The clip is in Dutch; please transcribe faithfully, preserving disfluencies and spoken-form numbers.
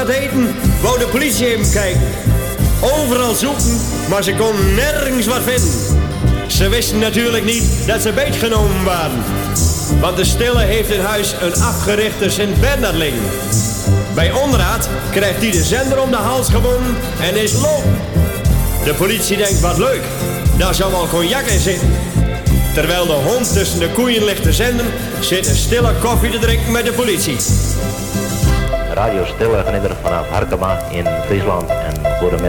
na het eten wou de politie even kijken. Overal zoeken, maar ze kon nergens wat vinden. Ze wisten natuurlijk niet dat ze beetgenomen waren. Want de Stille heeft in huis een afgerichte Sint-Bernard liggen. Bij onderraad krijgt hij de zender om de hals gewonnen en is lopen. De politie denkt, wat leuk, daar zou wel cognac in zitten. Terwijl de hond tussen de koeien ligt te zenden, zit een Stille koffie te drinken met de politie. Radio Stille, geniet vanaf Harkema in Friesland en goedemiddag.